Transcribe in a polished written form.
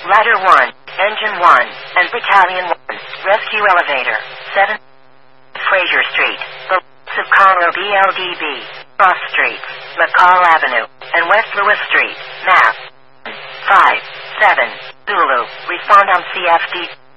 Ladder 1, Engine 1, and Battalion 1, Rescue Elevator, 7, Fraser Street, the of Conroe BLDB, Cross Street, McCall Avenue, and West Lewis Street, map 5, 7, Zulu, respond on CFD.